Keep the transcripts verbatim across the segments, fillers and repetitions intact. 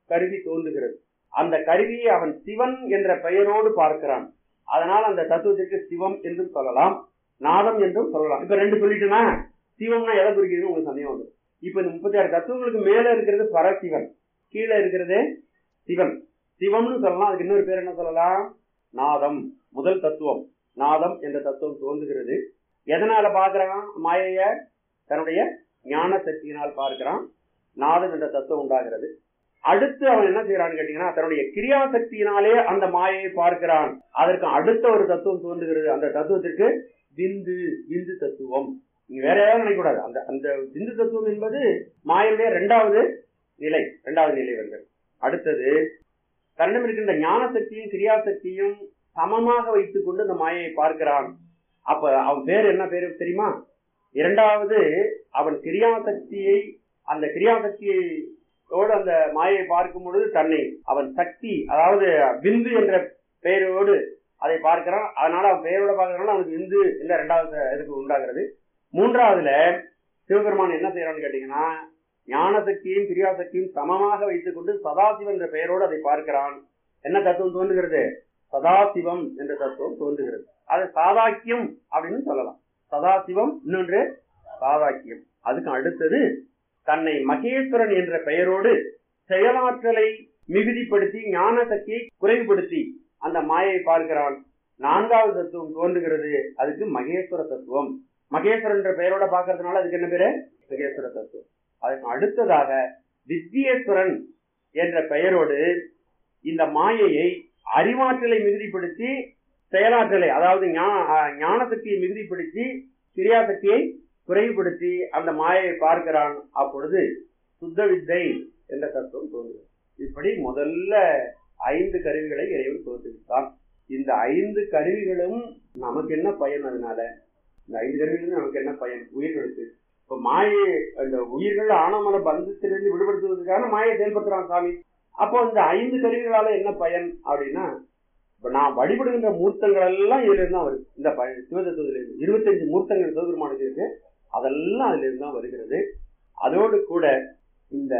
கருவி தோன்றுகிறது. அந்த கருவியை அவன் சிவன் என்ற பெயரோடு பார்க்கிறான். அதனால் அந்த தத்துவத்திற்கு சிவம் என்றும் சொல்லலாம், நாதம் என்றும் சொல்லலாம். இப்ப ரெண்டு சொல்லிட்டுனா சிவம்னா எதை குறிக்கிறது உங்களுக்கு சந்தேகம் வந்து. இப்ப இந்த முப்பத்தி ஆறு தத்துவங்களுக்கு மேல இருக்கிறது பரசிவன், கீழே இருக்கிறது சிவன். சிவம்னு சொல்லலாம். அதுக்கு இன்னொரு பேர் என்ன சொல்லலாம்? நாதம். முதல் தத்துவம் நாதம் என்ற தத்துவம் தோன்றுகிறது. எதனால பார்க்கிறான்? மாயைய தன்னுடைய ஞான சக்தியினால் பார்க்கிறான். நாதம் என்ற தத்துவம் உண்டாகிறது. அடுத்து அவன் என்ன செய்யறான்னு கேட்டீங்கன்னா, தன்னுடைய கிரியா சக்தியினாலே அந்த மாயையை பார்க்கிறான். அதற்கு அடுத்த ஒரு தத்துவம் தோன்றுகிறது. அந்த தத்துவத்திற்கு விந்து விந்து தத்துவம். நீங்க வேற ஏதாவது நினைக்கக்கூடாது. அந்த அந்த விந்து தத்துவம் என்பது மாயையுடைய இரண்டாவது நிலை, இரண்டாவது நிலை வருகிறது. அடுத்தது தன்னிடம் இருக்கின்ற ஞான சக்தியும் கிரியா சக்தியும் சமமாக வைத்துக் கொண்டு அந்த மாயையை பார்க்கிறான். அப்ப அவன் பேர் என்ன பேரு தெரியுமா? இரண்டாவது அவன் கிரியா சக்தியை அந்த கிரியா சக்தியோடு அந்த மாயை பார்க்கும் பொழுது தன்னை அவன் சக்தி, அதாவது விந்து என்ற பெயரோடு அதை பார்க்கிறான். அதனால அவன் பெயரோட பார்க்கறதுனால அவனுக்கு விந்து என்ற இரண்டாவது இதுக்கு உண்டாகிறது. மூன்றாவதுல சிவபெருமான் என்ன செய்யறான்னு கேட்டீங்கன்னா, ஞான சக்தியும் கிரியா சக்தியும் சமமாக வைத்துக் கொண்டு சதாசிவம் என்ற பெயரோடு அதை பார்க்கிறான். என்ன தத்துவம் தோன்றுகிறது? சதாசிவம் என்ற தத்துவம் தோன்றுகிறது. அது சாதாக்கியம் அப்படின்னு சொல்லலாம். சதாசிவம், இன்னொன்று சாதாக்கியம். அதுக்கு அடுத்தது தன்னை மகேஸ்வரன் என்ற பெயரோடு செயலாற்றலை மிகுதிப்படுத்தி ஞான சக்தியை குறைவுபடுத்தி அந்த மாயை பார்க்கிறான். நான்காவது தத்துவம் தோன்றுகிறது. அதுக்கு மகேஸ்வர தத்துவம். மகேஸ்வரன் என்ற பெயரோட பார்க்கறதுனால அதுக்கு என்ன பேரு? மகேஸ்வர தத்துவம். அதுக்கு அடுத்ததாக வித்யேஸ்வரன் என்ற பெயரோடு இந்த மாயையை அறிவாற்றலை மிகுதிப்படுத்தி செயலாற்றலை, அதாவது ஞான சக்தியை மிகுதிப்படுத்தி கிரியா சக்தியை குறைவுபடுத்தி அந்த மாயையை பார்க்கிறான். அப்பொழுது சுத்த வித்தை என்ற தத்துவம் தோன்றுகிறது. இப்படி முதல்ல ஐந்து கருவிகளை இறைவன் தோற்றுவித்தான். இந்த ஐந்து கருவிகளும் நமக்கு என்ன பயன்? அதனால இந்த ஐந்து கருவிகளும் நமக்கு என்ன பயன்? உயிர்களுக்கு இப்ப மாயை, அந்த உயிர்கள் ஆனமன பந்தத்திலிருந்து விடுபடுத்துவதற்கான மாயை செயல்படுத்துறான் சாமி. அப்போ இந்த ஐந்து கருவிகளால என்ன பயன் அப்படின்னா, இப்ப நான் வழிபடுகின்ற மூர்த்தங்கள் எல்லாம் இதுல இருந்தா வருது. இந்த சிவதத்துவத்திலிருந்து இருபத்தஞ்சு மூர்த்தங்கள் சிவபெருமானுக்கு இருக்கு, அதெல்லாம் அதுல இருந்தா வருகிறது. அதோடு கூட இந்த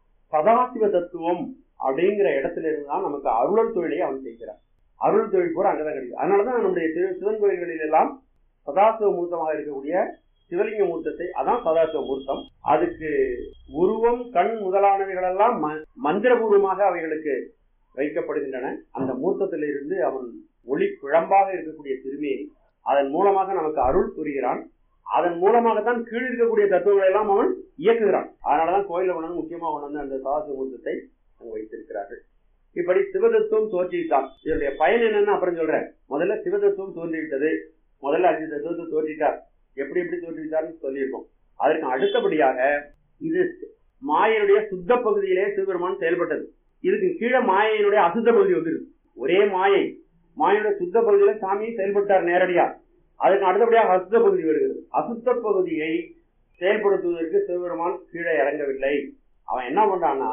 சதாசிவ தத்துவம் அப்படிங்கிற இடத்துல இருந்தான் நமக்கு அருளல் தொழிலை அவன் செய்கிறான். அருள் தொழில் பூரா அங்கதான் கிடைக்கும். அதனாலதான் நம்முடைய சிவன் கோயில்களில் எல்லாம் சதாசிவ மூர்த்தமாக இருக்கக்கூடிய சிவலிங்க மூர்த்தத்தை, அதான் சதாசிவ மூர்த்தம். அதுக்கு உருவம், கண் முதலானவைகள் எல்லாம் மந்திரபூர்வமாக அவைகளுக்கு வைக்கப்படுகின்றன. அந்த மூர்த்தத்திலிருந்து அவன் ஒளி குழம்பாக இருக்கக்கூடிய திருமேனி, அதன் மூலமாக நமக்கு அருள் புரிகிறான். அதன் மூலமாகத்தான் கீழ் இருக்கக்கூடிய தத்துவங்களை எல்லாம் அவன் இயக்குகிறான். அதனாலதான் கோயில கொண்டு முக்கியமா கொண்டு அந்த சதாசிவ மூர்த்தத்தை அங்கு வைத்திருக்கிறார்கள். இப்படி சிவதத்துவம் தோற்றிவிட்டான். இதனுடைய பயன் என்னன்னு அப்புறம் சொல்றேன். முதல்ல சிவதத்துவம் தோன்றிவிட்டது. முதல்ல அஞ்சு தத்துவத்தை தோற்றிட்டார். எப்படி எப்படி தோற்றிவிட்டார்னு சொல்லியிருக்கோம். அதற்கு அடுத்தபடியாக இது மாயனுடைய சுத்த பகுதியிலே சிவபெருமான் செயல்பட்டது. இதுக்கு கீழே மாயையினுடைய அசுத்த பகுதி வந்துருக்கு. ஒரே மாயை மாயனுடைய சுத்த பகுதியில சாமி செயல்பட்டார் நேரடியா. அதுக்கு அடுத்தபடியாக அசுத்த பகுதி வருகிறது. அசுத்த பகுதியை செயல்படுத்துவதற்கு சிவபெருமான் கீழே இறங்கவில்லை. அவன் என்ன பண்றான்னா,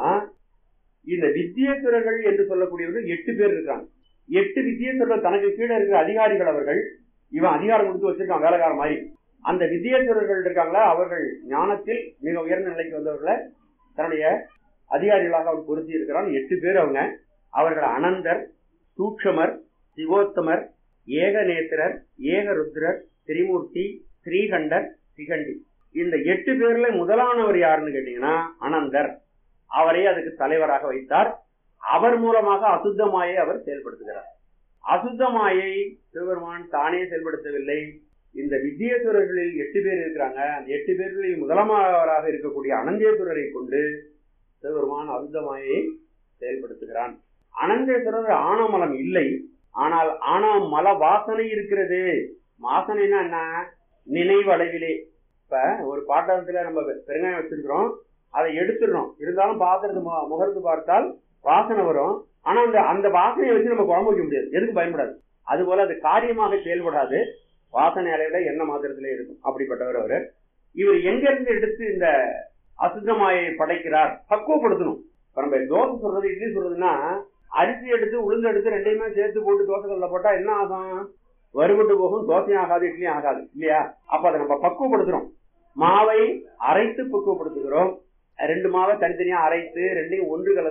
இந்த வித்யேஸ்வரர்கள் என்று சொல்லக்கூடியவர்கள் எட்டு பேர் இருக்காங்க. எட்டு வித்யேஸ்வரர்கள் தனக்கு கீழே இருக்கிற அதிகாரிகள். அவர்கள் இவன் அதிகாரம் கொடுத்து வச்சிருக்கான் வேலைக்கார மாதிரி. அந்த வித்யேஸ்வரர்கள் இருக்காங்களா, அவர்கள் ஞானத்தில் மிக உயர்ந்த நிலைக்கு வந்தவர்களை தன்னுடைய அதிகாரிகளாக அவன் பொருத்தி இருக்கிறான். எட்டு பேர் அவங்க. அவர்கள் அனந்தர், சூக்ஷமர், சிவோத்தமர், ஏகநேத்திரர், ஏகருத்ரர், திரிமூர்த்தி, ஸ்ரீகண்டர், சிகண்டி. இந்த எட்டு பேர்ல முதலானவர் யாருன்னு கேட்டீங்கன்னா அனந்தர். அவரை அதுக்கு தலைவராக வைத்தார். அவர் மூலமாக அசுத்த மாயை அவர் செயல்படுத்துகிறார். அசுத்த மாயை சிவபெருமான் தானே செயல்படுத்தவில்லை. இந்த வித்யேஸ்வரர்களில் எட்டு பேர் இருக்கிறாங்க. அந்த எட்டு பேர்களில் முதலாமவராக இருக்கக்கூடிய அனந்தேஸ்வரரை கொண்டு சிவபெருமான் அசுத்த மாயை செயல்படுத்துகிறான். அனந்தேஸ்வரர் ஆணவமலம் இல்லை, ஆனால் ஆணவ மல வாசனை இருக்கிறது. வாசனைன்னா என்ன? நினைவு அளவிலே. இப்ப ஒரு பாட்டத்துல நம்ம பெருங்காயம் வச்சிருக்கிறோம், அதை எடுத்துடுறோம். இருந்தாலும் பாத்திரத்து முகர்ந்து பார்த்தால் வாசனை வரும். ஆனா அந்த அந்த வாசனையை வச்சு நம்ம குழம்பு வைக்க முடியாது, எதுக்கு பயன்படாது. அது போல அது காரியமாக செயல்படாது. வாசனை அளவில என்ன மாத்திரத்திலே இருக்கும். அப்படிப்பட்டவர் அவரு. இவர் எங்க இருந்து எடுத்து இந்த அசுத்தமாயை படைக்கிறார்? பக்குவப்படுத்தணும். இப்ப நம்ம தோசை சொல்றது, இட்லி சொல்றதுன்னா அரிசி எடுத்து உளுந்து எடுத்து ரெண்டையுமே சேர்த்து போட்டு தோசை கல்ல போட்டா என்ன ஆகும்? வறுபட்டு போகும், தோசையும் ஆகாது, இட்லியும் ஆகாது இல்லையா? அப்ப அதை நம்ம பக்குவப்படுத்துறோம். மாவை அரைத்து பக்குவப்படுத்துகிறோம். ரெண்டு மாவை தனித்தனியா அரைத்து ரெண்டையும் ஒன்று கலந்து